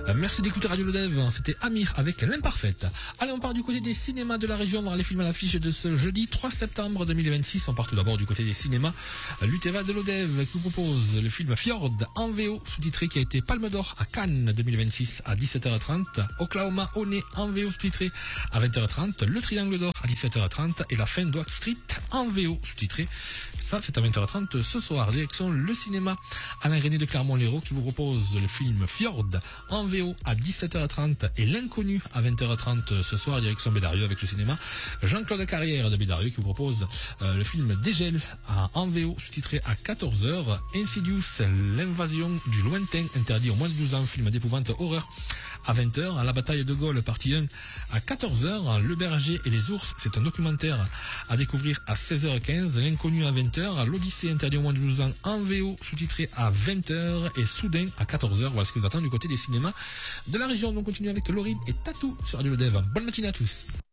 Merci d'écouter Radio Lodev, c'était Amir avec l'Imparfaite. Allez, on part du côté des cinémas de la région, voir les films à l'affiche de ce jeudi 3 septembre 2026. On part tout d'abord du côté des cinémas. L'UTEVA de Lodev qui vous propose le film Fjord en VO sous-titré qui a été Palme d'Or à Cannes 2026 à 17h30. Oklahoma Honey en VO sous-titré à 20h30. Le Triangle d'Or à 17h30 et La Fin d'Oak Street en VO sous-titré. Ça, c'est à 20h30 ce soir. Direction le cinéma Alain René de Clermont-Lérault qui vous propose le film Fjord en VO à 17h30 et L'Inconnu à 20h30 ce soir. Direction Bédarieux avec le cinéma Jean-Claude Carrière de Bédarieux qui vous propose le film Dégel en VO sous-titré à 14h. Insidious, l'invasion du lointain interdit aux moins de 12 ans, film d'épouvante horreur à 20h. La bataille de Gaulle partie 1 à 14h. Le berger et les ours, c'est un documentaire à découvrir à 16h15. L'Inconnu à 20h. L'Odyssée interdit aux moins de 12 ans en VO sous-titré à 20h et Soudain à 14h. Voilà ce que vous attend du côté des cinémas de la région. On continue avec Laurine et Tatou sur Radio Lodev. Bonne matinée à tous.